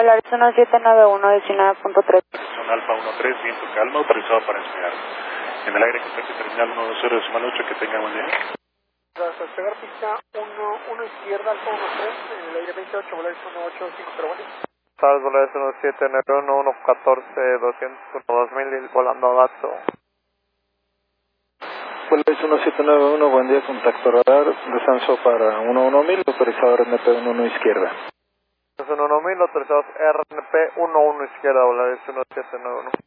Polaris 1791, 19.3. Son Alfa 13, viento calma, autorizado para despegar. En el aire, contacto terminal 10.8, que tenga buen día. Tras despegar pista 1 izquierda, Alfa 13, en el aire 28, Polaris 1850, bueno. Polaris 1791, 114, 201, 2000, volando a Dato. Polaris 1791, buen día, contacto radar, descenso para 11000, autorizado RNP 11 izquierda. 1000, autorizados RNP 11 izquierda, Polaris 1791.